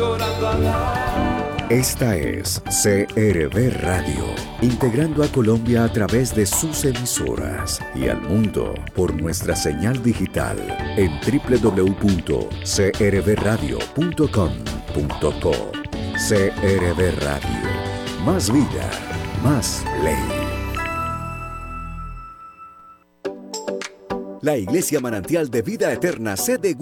llorando al lado. Esta es CRB Radio, integrando a Colombia a través de sus emisoras y al mundo por nuestra señal digital en www.crbradio.com.co. CRB Radio, más vida, más ley. La Iglesia Manantial de Vida Eterna, sede